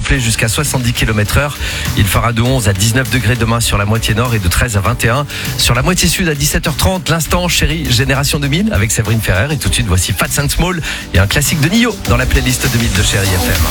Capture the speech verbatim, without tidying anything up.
souffler jusqu'à soixante-dix kilomètres heure. Il fera de onze à dix-neuf degrés demain sur la moitié nord et de treize à vingt et un sur la moitié sud à dix-sept heures trente. L'instant chéri Génération deux mille avec Séverine Ferrer. Et tout de suite, voici Fats and Small et un classique de Nio dans la playlist deux mille de Chéri F M.